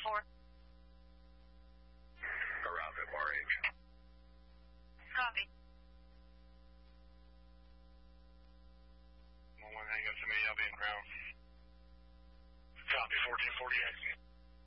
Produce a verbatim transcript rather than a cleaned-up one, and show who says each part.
Speaker 1: four.
Speaker 2: Around M R H.
Speaker 1: Copy.
Speaker 2: One hang up to me, I'll be in ground. Copy, fourteen forty exit.